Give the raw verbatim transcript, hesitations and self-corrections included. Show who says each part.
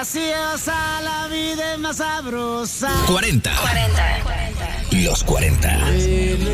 Speaker 1: graciosa, la vida es más sabrosa.
Speaker 2: cuarenta.
Speaker 3: cuarenta.
Speaker 2: Los cuarenta.